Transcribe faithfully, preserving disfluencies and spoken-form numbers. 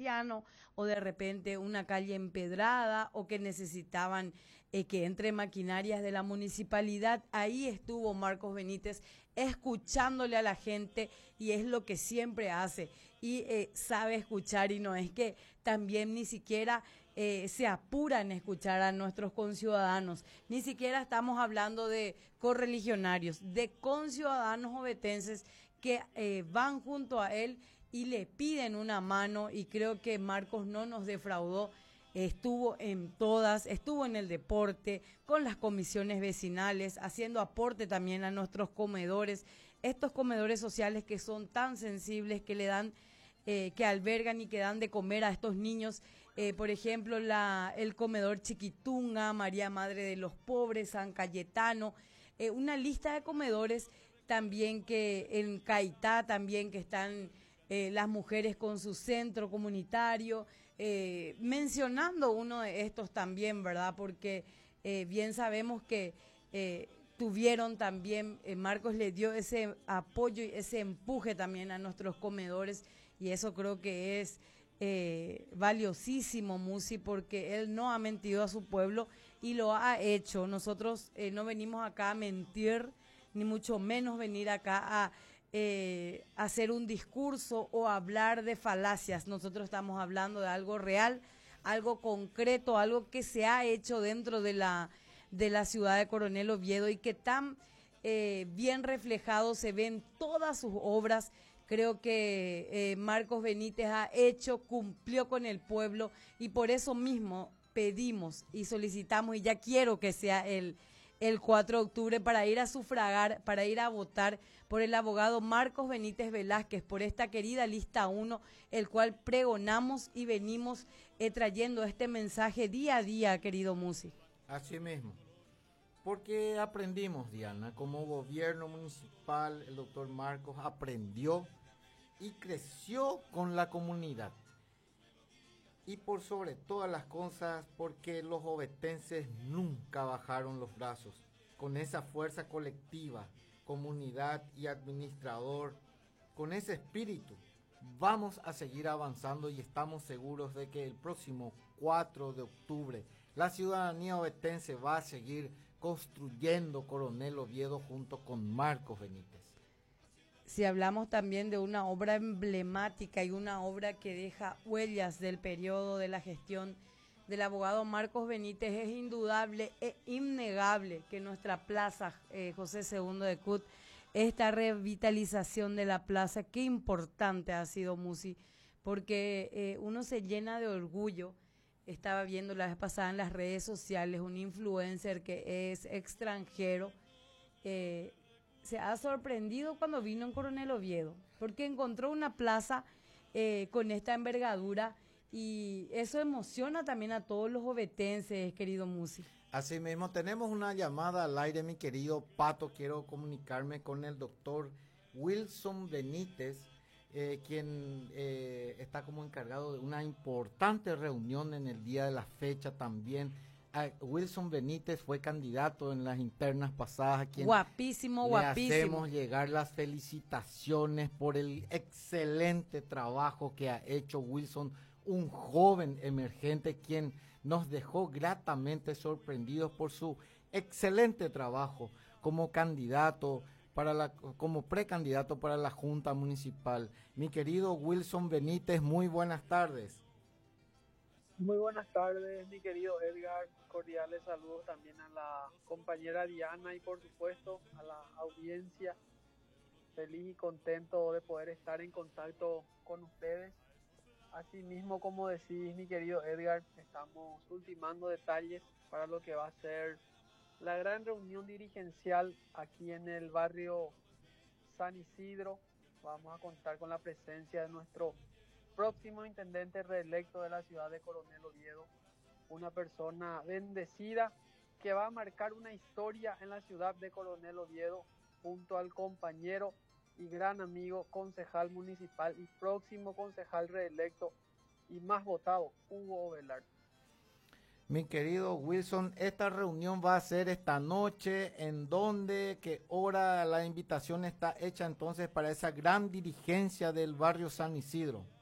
Diocleciano, o de repente una calle empedrada, o que necesitaban eh, que entre maquinarias de la municipalidad. Ahí estuvo Marcos Benítez escuchándole a la gente, y es lo que siempre hace, y eh, sabe escuchar, y no es que también ni siquiera eh, se apura en escuchar a nuestros conciudadanos, ni siquiera estamos hablando de correligionarios, de conciudadanos ovetenses que eh, van junto a él y le piden una mano, y creo que Marcos no nos defraudó. Estuvo en todas, estuvo en el deporte, con las comisiones vecinales, haciendo aporte también a nuestros comedores, estos comedores sociales que son tan sensibles, que le dan, eh, que albergan y que dan de comer a estos niños. Eh, por ejemplo, la, el comedor Chiquitunga, María Madre de los Pobres, San Cayetano, eh, una lista de comedores también, que en Caetá también, que están eh, las mujeres con su centro comunitario, eh, mencionando uno de estos también, ¿verdad? Porque eh, bien sabemos que eh, tuvieron también, eh, Marcos le dio ese apoyo y ese empuje también a nuestros comedores, y eso creo que es eh, valiosísimo, Musi, porque él no ha mentido a su pueblo y lo ha hecho. Nosotros eh, no venimos acá a mentir, ni mucho menos venir acá a eh, hacer un discurso o hablar de falacias. Nosotros estamos hablando de algo real, algo concreto, algo que se ha hecho dentro de la, de la ciudad de Coronel Oviedo, y que tan eh, bien reflejado se ve en todas sus obras. Creo que eh, Marcos Benítez ha hecho, cumplió con el pueblo, y por eso mismo pedimos y solicitamos, y ya quiero que sea el el cuatro de octubre, para ir a sufragar, para ir a votar por el abogado Marcos Benítez Velázquez, por esta querida lista uno, el cual pregonamos y venimos eh, trayendo este mensaje día a día, querido Musi. Así mismo, porque aprendimos, Diana, como gobierno municipal, el doctor Marcos aprendió y creció con la comunidad. Y por sobre todas las cosas, porque los ovetenses nunca bajaron los brazos. Con esa fuerza colectiva, comunidad y administrador, con ese espíritu, vamos a seguir avanzando, y estamos seguros de que el próximo cuatro de octubre la ciudadanía ovetense va a seguir construyendo Coronel Oviedo junto con Marcos Benítez. Si hablamos también de una obra emblemática y una obra que deja huellas del periodo de la gestión del abogado Marcos Benítez, es indudable e innegable que nuestra plaza eh, José segundo de Cut, esta revitalización de la plaza, qué importante ha sido, Musi, porque eh, uno se llena de orgullo. Estaba viendo la vez pasada en las redes sociales un influencer que es extranjero, eh, se ha sorprendido cuando vino en Coronel Oviedo, porque encontró una plaza eh, con esta envergadura, y eso emociona también a todos los ovetenses, querido Musi. Así mismo, tenemos una llamada al aire, mi querido Pato. Quiero comunicarme con el doctor Wilson Benítez, eh, quien eh, está como encargado de una importante reunión en el día de la fecha también. Wilson Benítez fue candidato en las internas pasadas, a quien guapísimo, le guapísimo. hacemos llegar las felicitaciones por el excelente trabajo que ha hecho Wilson, un joven emergente quien nos dejó gratamente sorprendidos por su excelente trabajo como candidato para la, como precandidato para la Junta Municipal. Mi querido Wilson Benítez, muy buenas tardes. Muy buenas tardes, mi querido Edgar. Cordiales saludos también a la compañera Diana y por supuesto a la audiencia. Feliz y contento de poder estar en contacto con ustedes. Asimismo, como decís, mi querido Edgar, estamos ultimando detalles para lo que va a ser la gran reunión dirigencial aquí en el barrio San Isidro. Vamos a contar con la presencia de nuestro próximo intendente reelecto de la ciudad de Coronel Oviedo, una persona bendecida que va a marcar una historia en la ciudad de Coronel Oviedo junto al compañero y gran amigo concejal municipal y próximo concejal reelecto y más votado, Hugo Ovelar. Mi querido Wilson, esta reunión va a ser esta noche. ¿En dónde? ¿Qué hora? La invitación está hecha entonces para esa gran dirigencia del barrio San Isidro.